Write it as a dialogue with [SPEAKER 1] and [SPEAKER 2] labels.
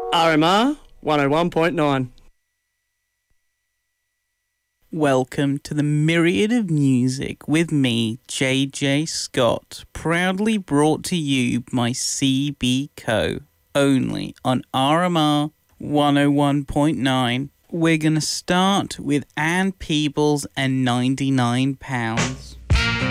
[SPEAKER 1] RMR 101.9.
[SPEAKER 2] Welcome to the Myriad of Music with me, JJ Scott, proudly brought to you by CB Co. Only on RMR 101.9. We're going to start with Ann Peebles and £99.